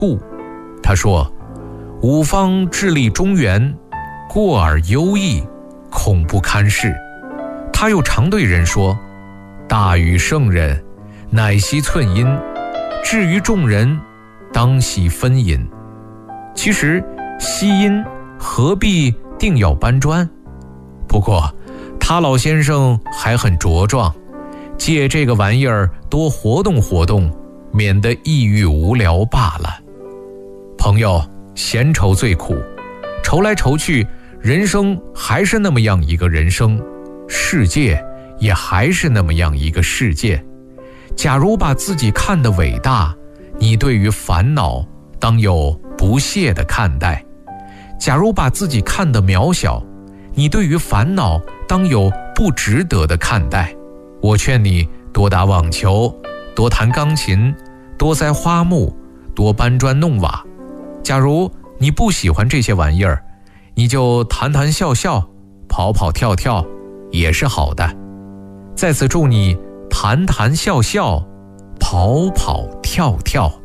故。他说，吾方致力中原，过而优异，恐不堪事。他又常对人说，大于圣人，乃惜寸阴，至于众人，当惜分阴。其实惜阴何必定要搬砖？不过他老先生还很茁壮，借这个玩意儿多活动活动，免得抑郁无聊罢了。朋友，闲愁最苦，愁来愁去，人生还是那么样一个人生，世界也还是那么样一个世界。假如把自己看得伟大，你对于烦恼当有不屑的看待；假如把自己看得渺小，你对于烦恼当有不值得的看待。我劝你多打网球，多弹钢琴，多栽花木，多搬砖弄瓦。假如你不喜欢这些玩意儿，你就谈谈笑笑，跑跑跳跳也是好的。在此祝你谈谈笑笑，跑跑跳跳。